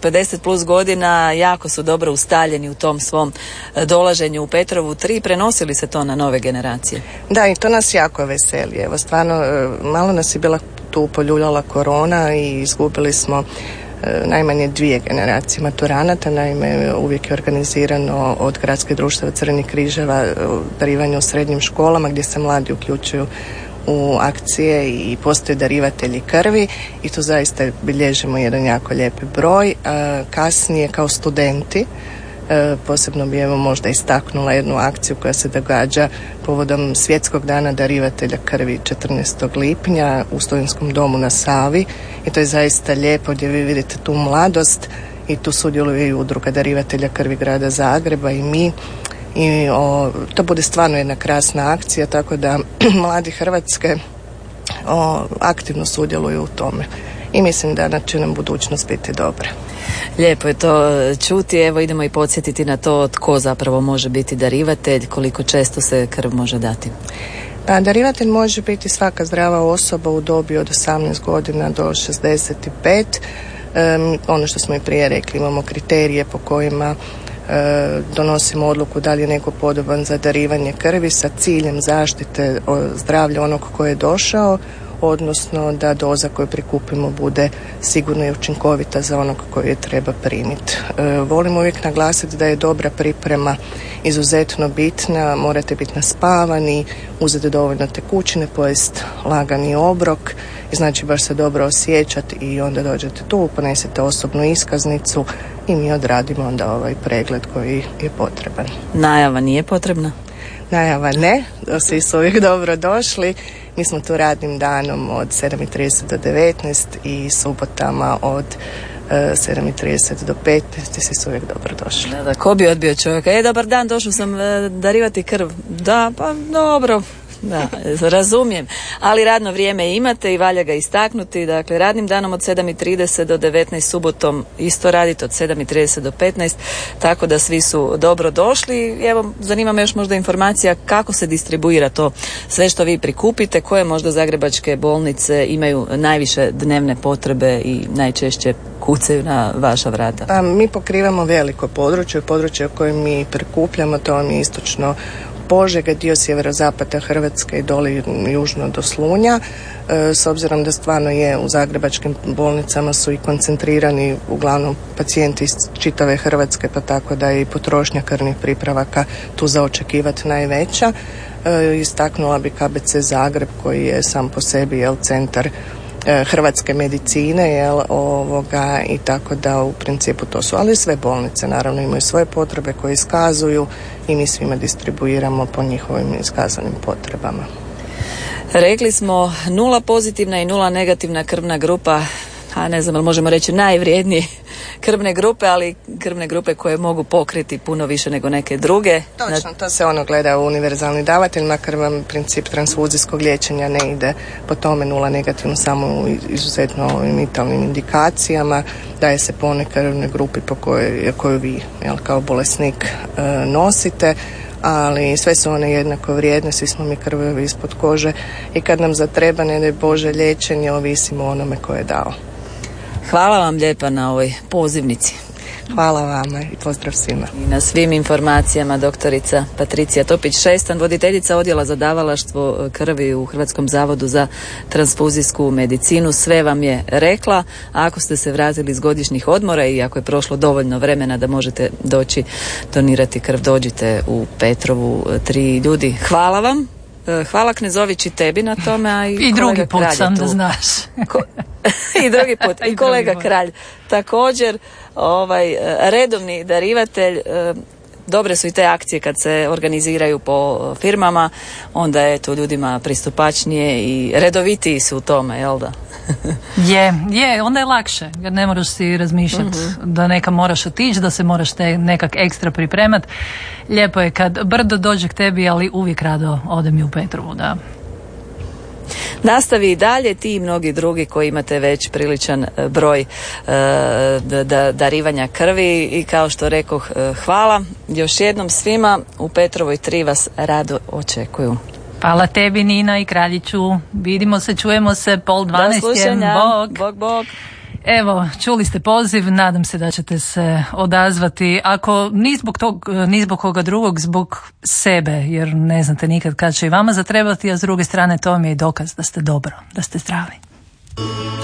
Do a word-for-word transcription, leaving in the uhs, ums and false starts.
pedeset plus godina jako su dobro ustaljeni u tom svom dolaženju u Petrovu tri. Prenosili se to na nove generacije? Da, i to nas jako veseli. Evo, stvarno, malo nas je bila tu poljuljala korona i izgubili smo najmanje dvije generacije maturanata. Naime, uvijek je organizirano od Gradskih društava Crvenih križeva darivanje u srednjim školama gdje se mladi uključuju u akcije i postoje darivatelji krvi i tu zaista bilježimo jedan jako lijepi broj. Kasnije kao studenti, posebno bi evo možda istaknula jednu akciju koja se događa povodom Svjetskog dana darivatelja krvi četrnaestog lipnja u Studentskom domu na Savi i to je zaista lijepo gdje vi vidite tu mladost i tu sudjeluje i udruga darivatelja krvi grada Zagreba i mi i o, to bude stvarno jedna krasna akcija, tako da mladi Hrvatske o, aktivno sudjeluju u tome i mislim da će nam budućnost biti dobra. Lijepo je to čuti. Evo idemo i podsjetiti na to tko zapravo može biti darivatelj, koliko često se krv može dati. Pa, darivatelj može biti svaka zdrava osoba u dobi od osamnaest godina do šezdeset pet. Um, ono što smo i prije rekli, imamo kriterije po kojima E, donosimo odluku da li je neko podoban za darivanje krvi sa ciljem zaštite o, zdravlja onog koji je došao, odnosno da doza koju prikupimo bude sigurno i učinkovita za onog koji je treba primiti. E, volim uvijek naglasiti da je dobra priprema izuzetno bitna, morate biti naspavani, uzeti dovoljno tekućine, pojesti lagani obrok i znači baš se dobro osjećati i onda dođete tu, ponesete osobnu iskaznicu i mi odradimo onda ovaj pregled koji je potreban. Najava nije potrebna? Najava ne, svi su uvijek dobro došli. Mi smo tu radnim danom od sedam i trideset do devetnaest i subotama od uh, sedam i trideset do petnaest i svi su uvijek dobro došli. Da, da, ko bi odbio čovjeka? E, dobar dan, došao sam uh, darivati krv. Da, pa dobro. Da, razumijem, ali radno vrijeme imate i valja ga istaknuti, dakle radnim danom od sedam i trideset do devetnaest, subotom isto radite od sedam i trideset do petnaest, tako da svi su dobro došli. Evo, zanima me još možda informacija kako se distribuira to sve što vi prikupite, koje možda zagrebačke bolnice imaju najviše dnevne potrebe i najčešće kucaju na vaša vrata? Pa, mi pokrivamo veliko područje, područje koje mi prikupljamo, to vam je istočno Požega, dio sjeverozapada Hrvatske i doli južno do Slunja. E, s obzirom da stvarno je u zagrebačkim bolnicama su i koncentrirani uglavnom pacijenti iz čitave Hrvatske, pa tako da je i potrošnja krvnih pripravaka tu za očekivati najveća. E, istaknula bi K B C Zagreb koji je sam po sebi jel, centar hrvatske medicine, jel, ovoga, i tako da u principu to su, ali sve bolnice naravno imaju svoje potrebe koje iskazuju i mi svima distribuiramo po njihovim iskazanim potrebama. Rekli smo nula pozitivna i nula negativna krvna grupa, a ne znam, ali možemo reći najvrijednije krvne grupe, ali krvne grupe koje mogu pokriti puno više nego neke druge. Točno, to se ono gleda u univerzalni davatelj, makar vam princip transfuzijskog liječenja ne ide po tome nula negativno, samo u izuzetno ovim vitalnim indikacijama, daje se po onoj krvnoj grupi po kojoj, koju vi jel, kao bolesnik e, nosite, ali sve su one jednako vrijedne, svi smo mi krvovi ispod kože i kad nam zatreba, ne daj Bože, liječenje, ovisimo o onome koje je dao. Hvala vam lijepa na ovoj pozivnici. Hvala vama i pozdrav svima. I na svim informacijama doktorica Patricija Topić-Šestan, voditeljica odjela za davalaštvo krvi u Hrvatskom zavodu za transfuzijsku medicinu. Sve vam je rekla, a ako ste se vratili iz godišnjih odmora i ako je prošlo dovoljno vremena da možete doći donirati krv, dođite u Petrovu tri. Ljudi, hvala vam. Hvala Knezović i tebi na tome, a i, I drugi put sam, da znaš. Ko, I drugi put. I, I kolega put. Kralj. Također, ovaj, redovni darivatelj. Dobre su i te akcije kad se organiziraju po firmama, onda je to ljudima pristupačnije i redovitiji su u tome, jel da? je, je, onda je lakše, jer ne moraš si razmišljati mm-hmm. da neka moraš otići, da se moraš te nekak ekstra pripremat. Lijepo je kad brdo dođe k tebi, ali uvijek rado odem i u Petrovu, da. Nastavi i dalje, ti i mnogi drugi koji imate već priličan broj e, da, da, darivanja krvi i kao što rekoh, hvala još jednom svima. U Petrovoj tri vas rado očekuju. Hvala tebi, Nina i Kraljiću. Vidimo se, čujemo se pol dvanaest. Do slušanja. Bog. Bog, bog. Evo, čuli ste poziv, nadam se da ćete se odazvati, ako ni zbog tog, ni zbog koga drugog, zbog sebe, jer ne znate nikad kad će i vama zatrebati, a s druge strane to mi je dokaz da ste dobro, da ste zdravi.